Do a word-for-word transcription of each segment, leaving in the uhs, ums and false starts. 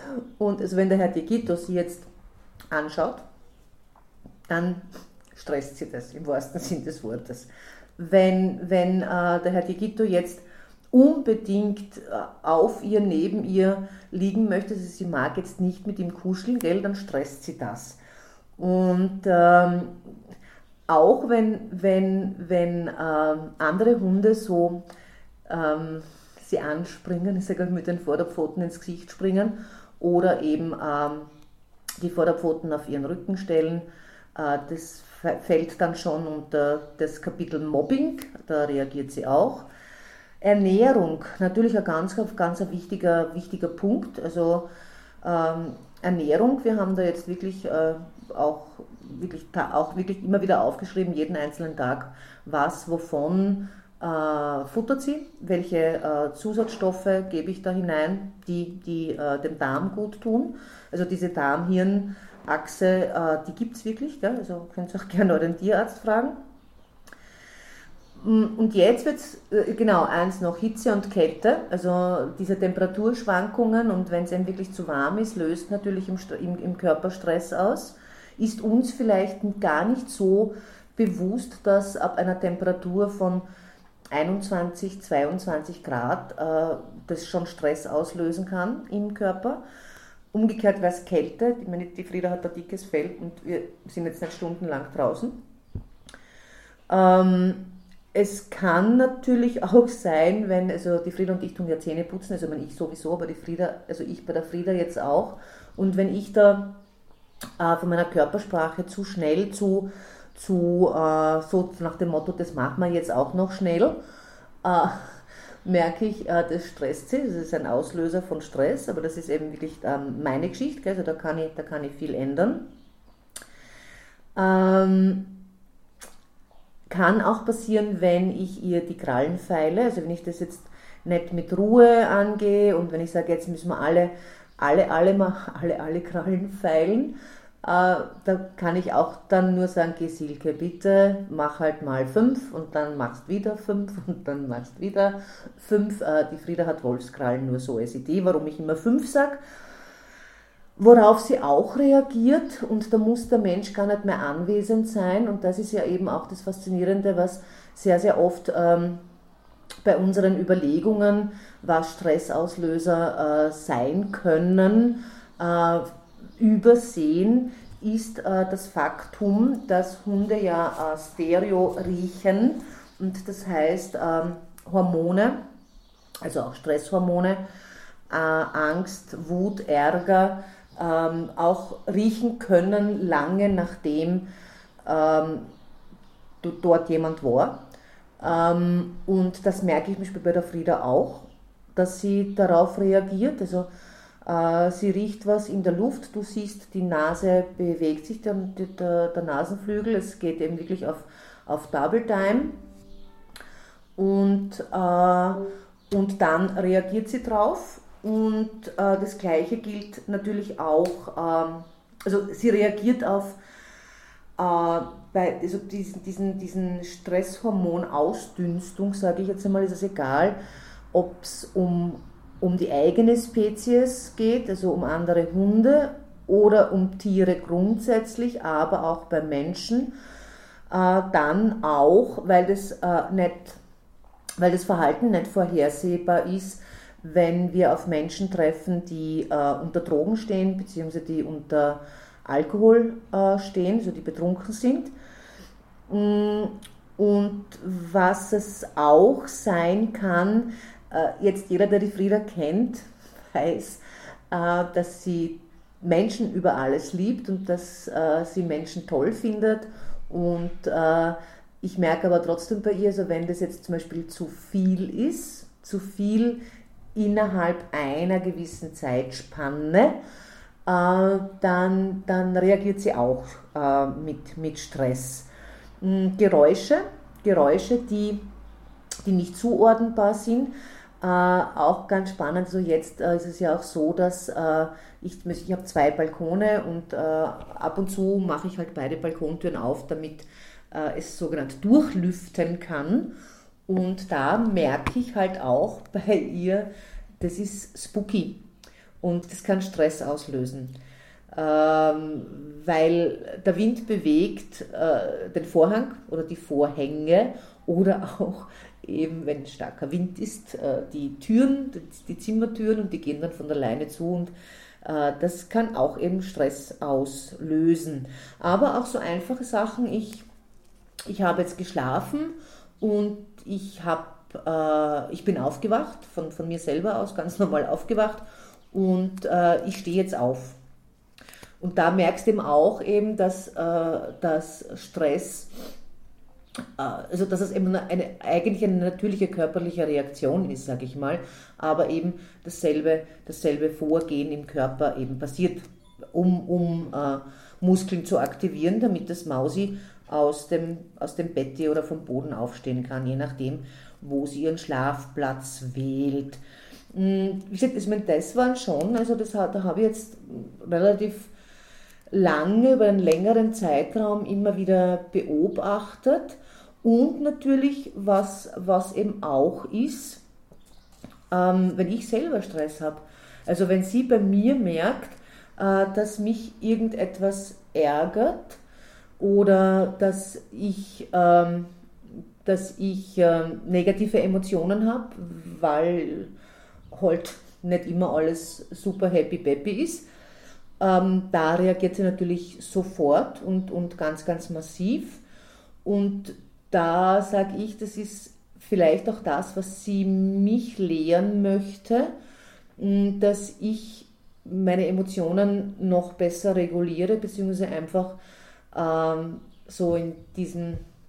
Und also wenn der Herr Diegito sie jetzt anschaut, dann stresst sie das im wahrsten Sinn des Wortes. Wenn, wenn äh, der Herr Diegito jetzt unbedingt äh, auf ihr, neben ihr liegen möchte, also sie mag jetzt nicht mit ihm kuscheln, gell, dann stresst sie das. Und ähm, auch wenn, wenn, wenn ähm, andere Hunde so ähm, sie anspringen, ich sage mit den Vorderpfoten ins Gesicht springen oder eben ähm, die Vorderpfoten auf ihren Rücken stellen, äh, das fällt dann schon unter das Kapitel Mobbing, da reagiert sie auch. Ernährung, natürlich ein ganz, ganz ein wichtiger, wichtiger Punkt. Also ähm, Ernährung, wir haben da jetzt wirklich, äh, auch, wirklich auch wirklich immer wieder aufgeschrieben, jeden einzelnen Tag, was, wovon äh, futtert sie, welche äh, Zusatzstoffe gebe ich da hinein, die, die äh, dem Darm gut tun. Also diese Darm-Hirn-Achse, äh, die gibt es wirklich, gell? Also könnt ihr auch gerne euren Tierarzt fragen. Und jetzt wird es, genau, eins noch, Hitze und Kälte, also diese Temperaturschwankungen, und wenn es einem wirklich zu warm ist, löst natürlich im, im, im Körper Stress aus, ist uns vielleicht gar nicht so bewusst, dass ab einer Temperatur von einundzwanzig, zweiundzwanzig Grad äh, das schon Stress auslösen kann im Körper. Umgekehrt wäre es Kälte, ich meine, die Frieda hat ein dickes Fell und wir sind jetzt nicht stundenlang draußen. Ähm, Es kann natürlich auch sein, wenn, also die Frieda und ich tun ja Zähne putzen, also ich sowieso, aber die Frieda, also ich bei der Frieda jetzt auch. Und wenn ich da äh, von meiner Körpersprache zu schnell, zu, zu äh, so nach dem Motto, das machen wir jetzt auch noch schnell, äh, merke ich, äh, das stresst sie, das ist ein Auslöser von Stress, aber das ist eben wirklich ähm, meine Geschichte, gell? Also da kann ich, da kann ich viel ändern. Ähm, Kann auch passieren, wenn ich ihr die Krallen feile, also wenn ich das jetzt nicht mit Ruhe angehe und wenn ich sage, jetzt müssen wir alle, alle, alle, alle, alle Krallen feilen, äh, da kann ich auch dann nur sagen, geh Silke, bitte mach halt mal fünf und dann machst wieder fünf und dann machst wieder fünf. Äh, die Frieda hat Wolfskrallen nur so als Idee, warum ich immer fünf sage. Worauf sie auch reagiert, und da muss der Mensch gar nicht mehr anwesend sein, und das ist ja eben auch das Faszinierende, was sehr, sehr oft ähm, bei unseren Überlegungen, was Stressauslöser äh, sein können, äh, übersehen, ist äh, das Faktum, dass Hunde ja äh, Stereo riechen, und das heißt ähm, Hormone, also auch Stresshormone, äh, Angst, Wut, Ärger, Ähm, auch riechen können, lange nachdem ähm, dort jemand war. Ähm, und das merke ich zum Beispiel bei der Frieda auch, dass sie darauf reagiert. Also äh, sie riecht was in der Luft, du siehst, die Nase bewegt sich, der, der, der Nasenflügel, es geht eben wirklich auf, auf Double Time. Und, äh, und dann reagiert sie drauf. Und äh, das Gleiche gilt natürlich auch, ähm, also sie reagiert auf äh, bei also diesen, diesen, diesen Stresshormonausdünstung, sage ich jetzt einmal, ist es egal, ob es um, um die eigene Spezies geht, also um andere Hunde oder um Tiere grundsätzlich, aber auch bei Menschen, äh, dann auch, weil das, äh, nicht, weil das Verhalten nicht vorhersehbar ist, wenn wir auf Menschen treffen, die äh, unter Drogen stehen, beziehungsweise die unter Alkohol äh, stehen, also die betrunken sind. Und was es auch sein kann, äh, jetzt jeder, der die Frieda kennt, weiß, äh, dass sie Menschen über alles liebt und dass äh, sie Menschen toll findet. Und äh, ich merke aber trotzdem bei ihr, also wenn das jetzt zum Beispiel zu viel ist, zu viel innerhalb einer gewissen Zeitspanne, äh, dann, dann reagiert sie auch äh, mit, mit Stress. Geräusche, Geräusche, die, die nicht zuordnenbar sind, äh, auch ganz spannend. Also jetzt äh, ist es ja auch so, dass äh, ich, ich habe zwei Balkone und äh, ab und zu mache ich halt beide Balkontüren auf, damit äh, es sogenannt durchlüften kann. Und da merke ich halt auch bei ihr, das ist spooky. und das kann Stress auslösen. Ähm, weil der Wind bewegt äh, den Vorhang oder die Vorhänge oder auch eben, wenn starker Wind ist, äh, die Türen, die Zimmertüren und die gehen dann von alleine zu und äh, das kann auch eben Stress auslösen. Aber auch so einfache Sachen, ich, ich habe jetzt geschlafen und ich, hab, äh, ich bin aufgewacht, von, von mir selber aus, ganz normal aufgewacht und äh, ich stehe jetzt auf. Und da merkst du eben auch eben, dass, äh, dass Stress, äh, also dass es eben eine, eine, eigentlich eine natürliche körperliche Reaktion ist, sage ich mal, aber eben dasselbe, dasselbe Vorgehen im Körper eben passiert, um, um äh, Muskeln zu aktivieren, damit das Mausi aus dem, aus dem Bett oder vom Boden aufstehen kann, je nachdem, wo sie ihren Schlafplatz wählt. Wie gesagt, ich meine, das waren schon, also das, da habe ich jetzt relativ lange, über einen längeren Zeitraum immer wieder beobachtet und natürlich, was, was eben auch ist, ähm, wenn ich selber Stress habe. Also wenn sie bei mir merkt, äh, dass mich irgendetwas ärgert oder dass ich, ähm, dass ich äh, negative Emotionen habe, weil halt nicht immer alles super happy-peppy ist, Ähm, da reagiert sie natürlich sofort und, und ganz, ganz massiv. Und da sage ich, das ist vielleicht auch das, was sie mich lehren möchte, dass ich meine Emotionen noch besser reguliere, beziehungsweise einfach ähm, so in diesem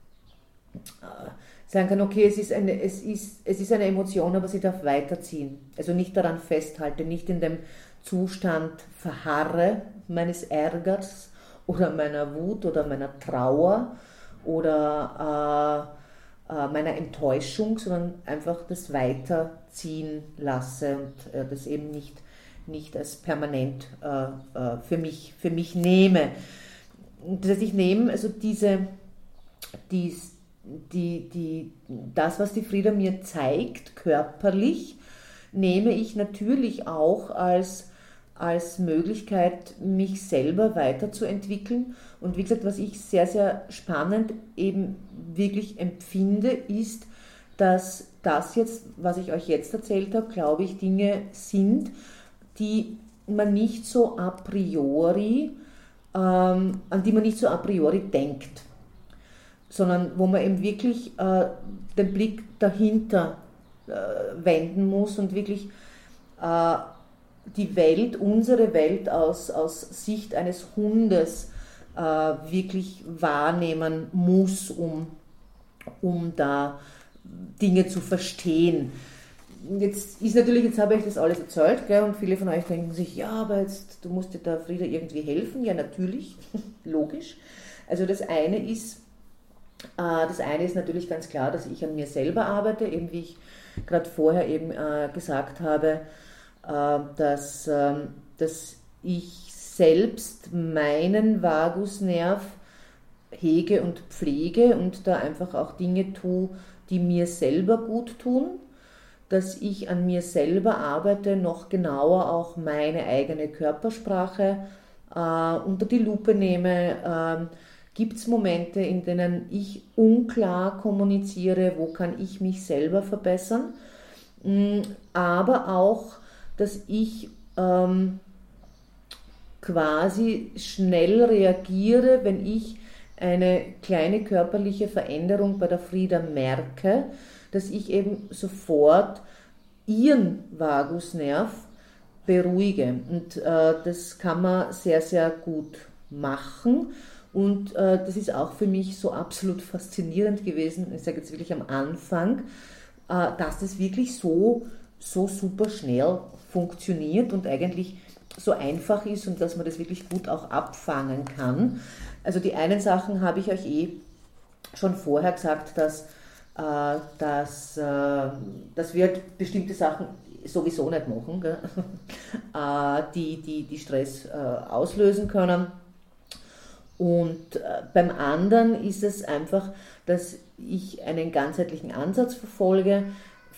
äh, sagen kann, okay, es ist, eine, es, ist, es ist eine Emotion, aber sie darf weiterziehen. Also nicht daran festhalten, nicht in dem Zustand verharre meines Ärgers oder meiner Wut oder meiner Trauer oder äh, äh, meiner Enttäuschung, sondern einfach das weiterziehen lasse und äh, das eben nicht, nicht als permanent äh, äh, für, mich, für mich nehme. Das heißt, ich nehme also diese, dies, die, die, das, was die Frieda mir zeigt, körperlich, nehme ich natürlich auch als als Möglichkeit, mich selber weiterzuentwickeln. Und wie gesagt, was ich sehr, sehr spannend eben wirklich empfinde, ist, dass das jetzt, was ich euch jetzt erzählt habe, glaube ich, Dinge sind, die man nicht so a priori, ähm, an die man nicht so a priori denkt, sondern wo man eben wirklich äh, den Blick dahinter äh, wenden muss und wirklich äh, die Welt, unsere Welt aus, aus Sicht eines Hundes äh, wirklich wahrnehmen muss, um, um da Dinge zu verstehen. Jetzt ist natürlich, jetzt habe ich das alles erzählt, gell, und viele von euch denken sich, ja, aber jetzt, du musst dir da Frieda irgendwie helfen. Ja, natürlich, logisch. Also das eine ist, äh, das eine ist natürlich ganz klar, dass ich an mir selber arbeite, eben wie ich gerade vorher eben äh, gesagt habe, Dass, dass ich selbst meinen Vagusnerv hege und pflege und da einfach auch Dinge tue, die mir selber gut tun, dass ich an mir selber arbeite, noch genauer auch meine eigene Körpersprache äh, unter die Lupe nehme. Äh, Gibt es Momente, in denen ich unklar kommuniziere, wo kann ich mich selber verbessern, aber auch dass ich ähm, quasi schnell reagiere, wenn ich eine kleine körperliche Veränderung bei der Frieda merke, dass ich eben sofort ihren Vagusnerv beruhige. Und äh, das kann man sehr, sehr gut machen. Und äh, das ist auch für mich so absolut faszinierend gewesen, ich sage jetzt wirklich am Anfang, äh, dass das wirklich so, so super schnell funktioniert und eigentlich so einfach ist und dass man das wirklich gut auch abfangen kann. Also die einen Sachen habe ich euch eh schon vorher gesagt, dass, äh, dass, äh, dass wir bestimmte Sachen sowieso nicht machen, gell? äh, die, die, die Stress äh, auslösen können. Und äh, beim anderen ist es einfach, dass ich einen ganzheitlichen Ansatz verfolge.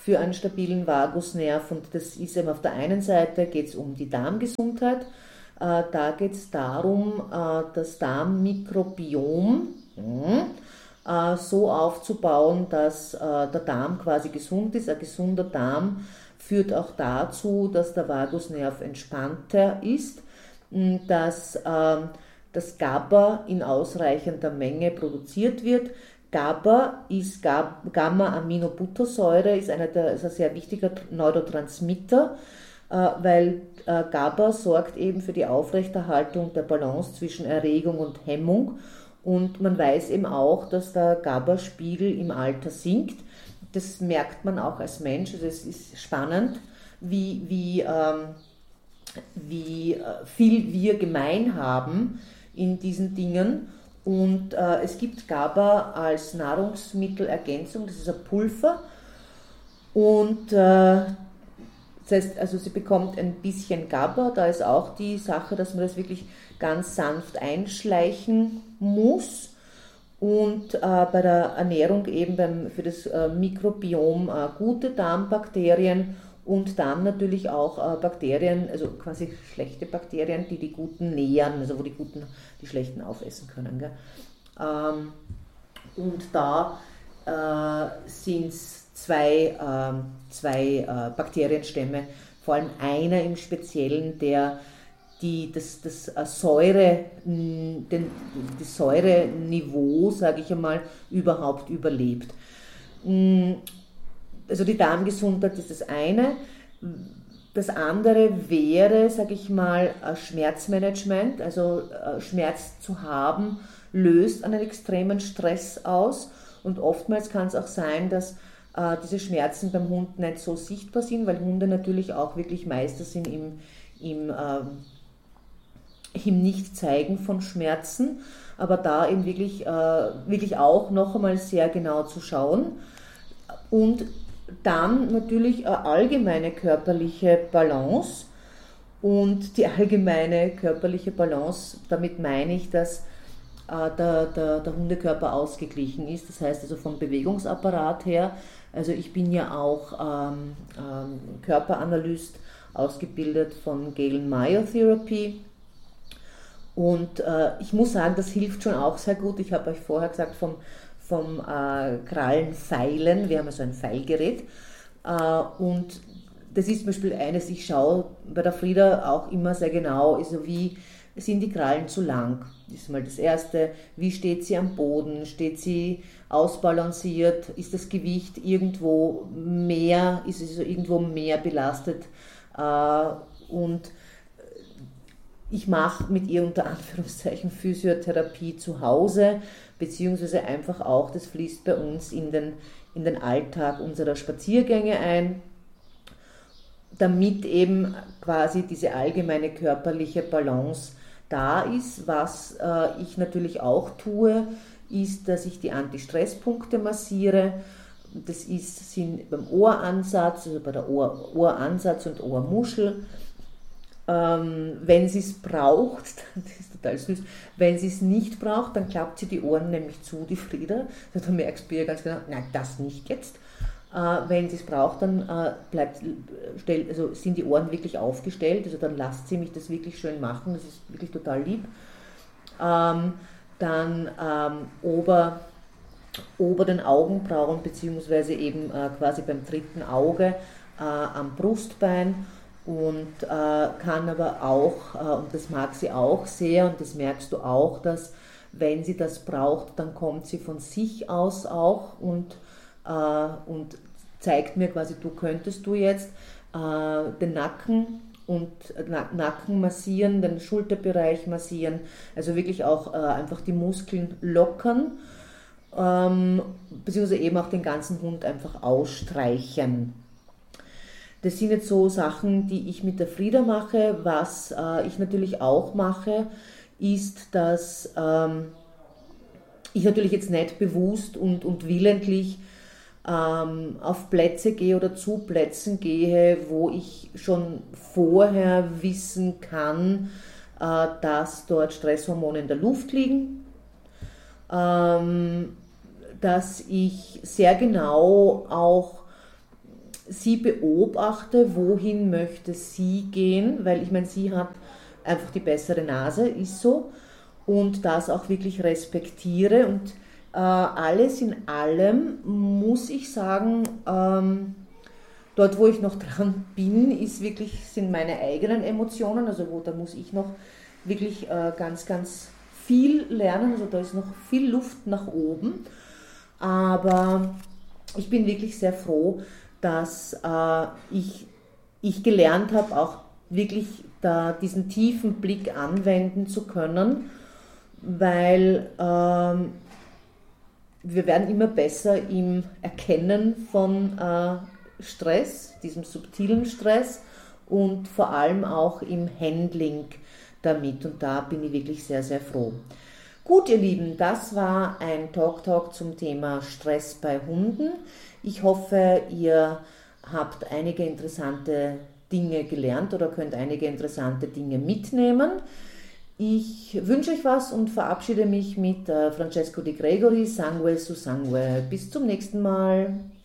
für einen stabilen Vagusnerv. Und das ist eben auf der einen Seite geht es um die Darmgesundheit. Äh, da geht es darum, äh, das Darmmikrobiom äh, so aufzubauen, dass äh, der Darm quasi gesund ist. Ein gesunder Darm führt auch dazu, dass der Vagusnerv entspannter ist, dass äh, das GABA in ausreichender Menge produziert wird. GABA ist Gamma-Aminobuttersäure, ist, einer der, ist ein sehr wichtiger Neurotransmitter, äh, weil äh, GABA sorgt eben für die Aufrechterhaltung der Balance zwischen Erregung und Hemmung. Und man weiß eben auch, dass der GABA-Spiegel im Alter sinkt. Das merkt man auch als Mensch. Also es ist spannend, wie, wie, ähm, wie viel wir gemein haben in diesen Dingen. Und äh, es gibt GABA als Nahrungsmittelergänzung, das ist ein Pulver. Und äh, das heißt, also sie bekommt ein bisschen GABA, da ist auch die Sache, dass man das wirklich ganz sanft einschleichen muss. Und äh, bei der Ernährung eben beim, für das äh, Mikrobiom äh, gute Darmbakterien und dann natürlich auch äh, Bakterien, also quasi schlechte Bakterien, die die guten nähern, also wo die guten die schlechten aufessen können. Gell? Ähm, und da äh, sind es zwei, äh, zwei äh, Bakterienstämme, vor allem einer im Speziellen, der die, das, das Säure, den, das Säureniveau, sage ich einmal, überhaupt überlebt. Also die Darmgesundheit ist das eine. Das andere wäre, sage ich mal, Schmerzmanagement. Also Schmerz zu haben, löst einen extremen Stress aus. Und oftmals kann es auch sein, dass äh, diese Schmerzen beim Hund nicht so sichtbar sind, weil Hunde natürlich auch wirklich Meister sind im, im ähm, im Nicht-Zeigen von Schmerzen, aber da eben wirklich, äh, wirklich auch noch einmal sehr genau zu schauen. Und dann natürlich eine allgemeine körperliche Balance. Und die allgemeine körperliche Balance, damit meine ich, dass äh, der, der, der Hundekörper ausgeglichen ist. Das heißt also vom Bewegungsapparat her, also ich bin ja auch ähm, ähm, Körperanalyst, ausgebildet von Galen Myotherapy. Und äh, ich muss sagen, das hilft schon auch sehr gut. Ich habe euch vorher gesagt vom, vom äh, Krallenfeilen. Wir haben ja so ein Pfeilgerät. Äh, und das ist zum Beispiel eines, ich schaue bei der Frieda auch immer sehr genau, also wie sind die Krallen zu lang? Das ist mal das Erste. Wie steht sie am Boden? Steht sie ausbalanciert? Ist das Gewicht irgendwo mehr, ist es irgendwo mehr belastet? Äh, und ich mache mit ihr unter Anführungszeichen Physiotherapie zu Hause, beziehungsweise einfach auch, das fließt bei uns in den, in den Alltag unserer Spaziergänge ein, damit eben quasi diese allgemeine körperliche Balance da ist. Was äh, ich natürlich auch tue, ist, dass ich die Anti-Stress-Punkte massiere. Das ist, sind beim Ohransatz, also bei der Ohr, Ohransatz und Ohrmuschel. Ähm, wenn sie es braucht, das ist total süß, wenn sie es nicht braucht, dann klappt sie die Ohren nämlich zu, die Frieda. Da merkst du ja ganz genau, nein, das nicht jetzt. Äh, wenn sie es braucht, dann äh, bleibt, stell, also sind die Ohren wirklich aufgestellt, also dann lasst sie mich das wirklich schön machen, das ist wirklich total lieb. Ähm, dann ähm, ober, ober den Augenbrauen, beziehungsweise eben äh, quasi beim dritten Auge äh, am Brustbein. Und äh, kann aber auch, äh, und das mag sie auch sehr, und das merkst du auch, dass wenn sie das braucht, dann kommt sie von sich aus auch und, äh, und zeigt mir quasi, du könntest du jetzt äh, den Nacken und Na- Nacken massieren, den Schulterbereich massieren, also wirklich auch äh, einfach die Muskeln lockern, ähm, beziehungsweise eben auch den ganzen Hund einfach ausstreichen. Das sind jetzt so Sachen, die ich mit der Frieda mache. Was äh, ich natürlich auch mache, ist, dass ähm, ich natürlich jetzt nicht bewusst und, und willentlich ähm, auf Plätze gehe oder zu Plätzen gehe, wo ich schon vorher wissen kann, äh, dass dort Stresshormone in der Luft liegen. Ähm, dass ich sehr genau auch sie beobachte, wohin möchte sie gehen, weil ich meine, sie hat einfach die bessere Nase, ist so, und das auch wirklich respektiere. Und äh, alles in allem muss ich sagen, ähm, dort wo ich noch dran bin, ist wirklich, sind meine eigenen Emotionen, also wo, da muss ich noch wirklich äh, ganz, ganz viel lernen, also da ist noch viel Luft nach oben, aber ich bin wirklich sehr froh, dass äh, ich, ich gelernt habe, auch wirklich da diesen tiefen Blick anwenden zu können, weil ähm, wir werden immer besser im Erkennen von äh, Stress, diesem subtilen Stress und vor allem auch im Handling damit, und da bin ich wirklich sehr, sehr froh. Gut, ihr Lieben, das war ein Talk Talk zum Thema Stress bei Hunden. Ich hoffe, ihr habt einige interessante Dinge gelernt oder könnt einige interessante Dinge mitnehmen. Ich wünsche euch was und verabschiede mich mit Francesco Di Gregori, Sangue su Sangue. Bis zum nächsten Mal.